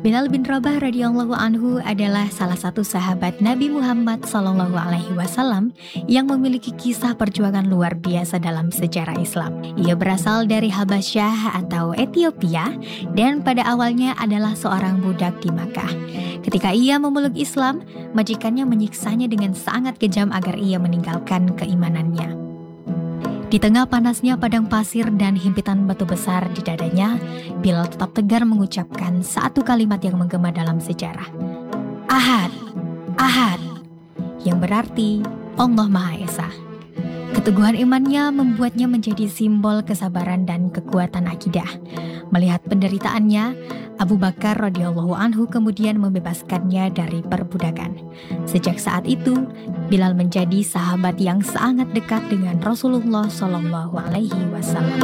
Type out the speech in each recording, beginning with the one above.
Bilal bin Rabah radhiyallahu anhu adalah salah satu sahabat Nabi Muhammad SAW yang memiliki kisah perjuangan luar biasa dalam sejarah Islam. Ia berasal dari Habasyah atau Ethiopia dan pada awalnya adalah seorang budak di Makkah. Ketika ia memeluk Islam, majikannya menyiksanya dengan sangat kejam agar ia meninggalkan keimanannya. Di tengah panasnya padang pasir dan himpitan batu besar di dadanya, Bilal tetap tegar mengucapkan satu kalimat yang menggema dalam sejarah. Ahad, Ahad, yang berarti Allah Maha Esa. Keteguhan imannya membuatnya menjadi simbol kesabaran dan kekuatan akidah. Melihat penderitaannya, Abu Bakar radhiyallahu anhu kemudian membebaskannya dari perbudakan. Sejak saat itu, Bilal menjadi sahabat yang sangat dekat dengan Rasulullah SAW.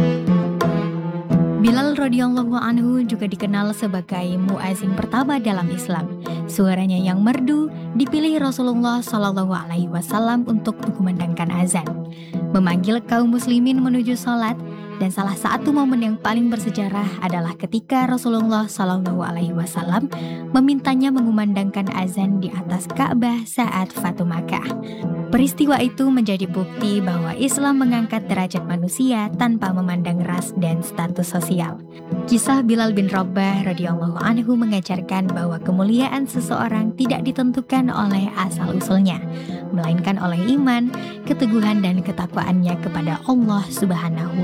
Bilal radhiyallahu anhu juga dikenal sebagai muazin pertama dalam Islam. Suaranya yang merdu dipilih Rasulullah SAW untuk mengumandangkan azan, memanggil kaum muslimin menuju sholat. Dan salah satu momen yang paling bersejarah adalah ketika Rasulullah SAW memintanya mengumandangkan azan di atas Ka'bah saat Fatu Makkah. Peristiwa itu menjadi bukti bahwa Islam mengangkat derajat manusia tanpa memandang ras dan status sosial. Kisah Bilal bin Rabah radhiyallahu anhu mengajarkan bahwa kemuliaan seseorang tidak ditentukan oleh asal-usulnya, melainkan oleh iman, keteguhan dan ketakwaannya kepada Allah Subhanahu